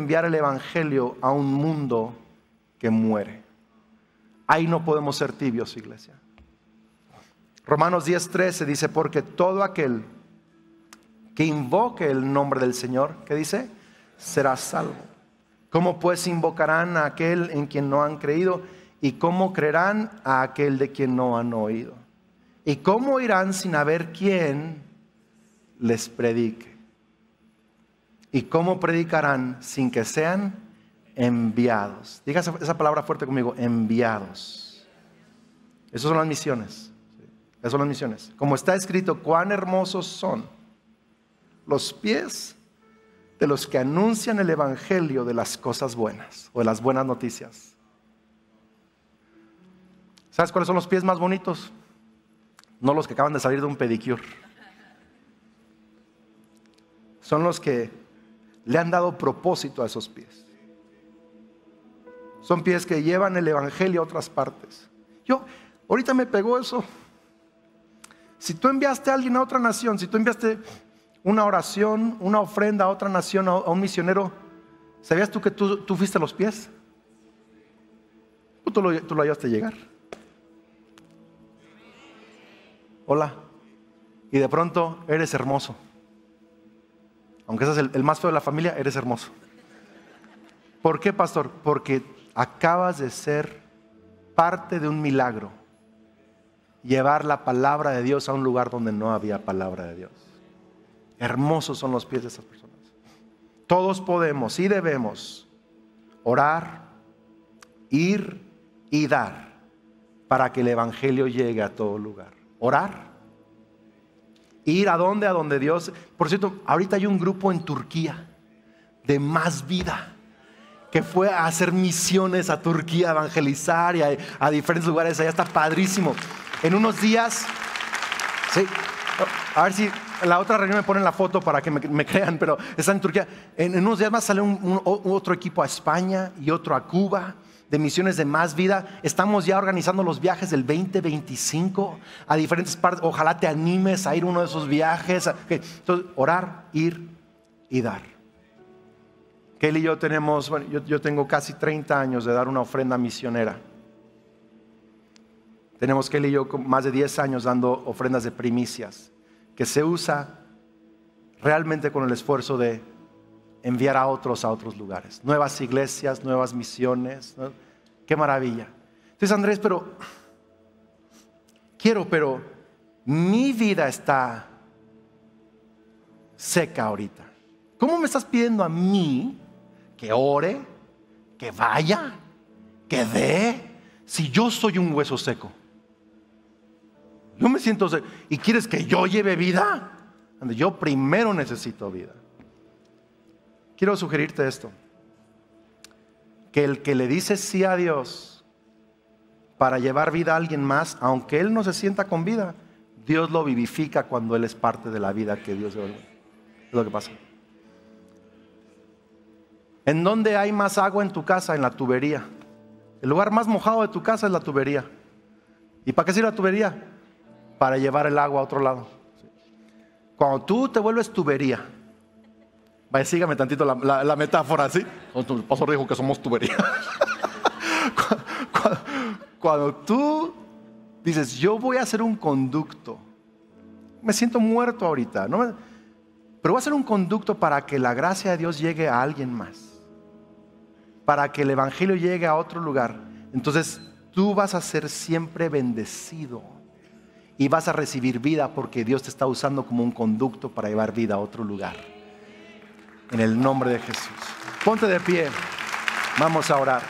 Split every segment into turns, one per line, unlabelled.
enviar el evangelio a un mundo que muere. Ahí no podemos ser tibios, iglesia. Romanos 10:13 dice, porque todo aquel que invoque el nombre del Señor, ¿qué dice? Será salvo. ¿Cómo pues invocarán a aquel en quien no han creído? ¿Y cómo creerán a aquel de quien no han oído? ¿Y cómo irán sin haber quien les predique? ¿Y cómo predicarán sin que sean enviados? Diga esa palabra fuerte conmigo, enviados. Esas son las misiones. Esas son las misiones. Como está escrito, cuán hermosos son los pies de los que anuncian el evangelio de las cosas buenas o de las buenas noticias. ¿Sabes cuáles son los pies más bonitos? No los que acaban de salir de un pedicure. Son los que le han dado propósito a esos pies. Son pies que llevan el evangelio a otras partes. Ahorita me pegó eso. Si tú enviaste a alguien a otra nación, si tú enviaste una oración, una ofrenda a otra nación, a un misionero, ¿sabías tú que tú fuiste los pies? Tú lo ayudaste a llegar. Hola. Y de pronto eres hermoso. Aunque seas el más feo de la familia, eres hermoso. ¿Por qué, pastor? Porque acabas de ser parte de un milagro. Llevar la palabra de Dios a un lugar donde no había palabra de Dios. Hermosos son los pies de esas personas. Todos podemos y debemos orar, ir y dar para que el evangelio llegue a todo lugar. Orar, ir a donde Dios. Por cierto, ahorita hay un grupo en Turquía de Más Vida que fue a hacer misiones a Turquía, a evangelizar y a diferentes lugares. Allá está padrísimo. En unos días, sí, a ver si en la otra reunión me ponen la foto para que me crean, pero está en Turquía. En unos días más sale otro equipo a España y otro a Cuba, de misiones de Más Vida. Estamos ya organizando los viajes del 2025 a diferentes partes. Ojalá te animes a ir a uno de esos viajes. Entonces, orar, ir y dar. Kelly y yo tenemos, yo tengo casi 30 años de dar una ofrenda misionera. Tenemos Kelly y yo más de 10 años dando ofrendas de primicias, que se usa realmente con el esfuerzo de enviar a otros lugares. Nuevas iglesias, nuevas misiones, ¿no? Qué maravilla. Entonces, Andrés, pero mi vida está seca ahorita. ¿Cómo me estás pidiendo a mí que ore, que vaya, que dé, si yo soy un hueso seco? Yo me siento seco. ¿Y quieres que yo lleve vida? Yo primero necesito vida. Quiero sugerirte esto: que el que le dice sí a Dios para llevar vida a alguien más, aunque él no se sienta con vida, Dios lo vivifica cuando él es parte de la vida que Dios dio. Es lo que pasa. ¿En dónde hay más agua en tu casa? En la tubería. El lugar más mojado de tu casa es la tubería. ¿Y para qué sirve la tubería? Para llevar el agua a otro lado. Cuando tú te vuelves tubería, vaya, sígame tantito la metáfora, ¿sí? El pastor dijo que somos tubería. Cuando tú dices, yo voy a hacer un conducto, me siento muerto ahorita, ¿no? Pero voy a hacer un conducto para que la gracia de Dios llegue a alguien más, para que el evangelio llegue a otro lugar. Entonces tú vas a ser siempre bendecido y vas a recibir vida, porque Dios te está usando como un conducto para llevar vida a otro lugar. En el nombre de Jesús. Ponte de pie. Vamos a orar.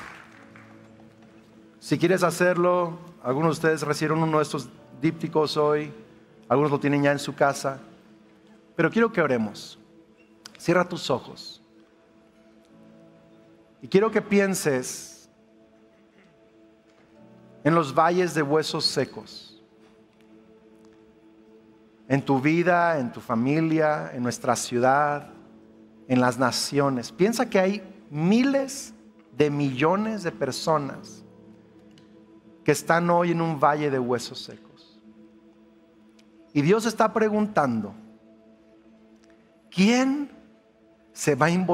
Si quieres hacerlo, algunos de ustedes recibieron uno de estos dípticos hoy. Algunos lo tienen ya en su casa. Pero quiero que oremos. Cierra tus ojos. Y quiero que pienses en los valles de huesos secos. En tu vida, en tu familia, en nuestra ciudad, en las naciones. Piensa que hay miles de millones de personas que están hoy en un valle de huesos secos. Y Dios está preguntando, ¿quién se va a involucrar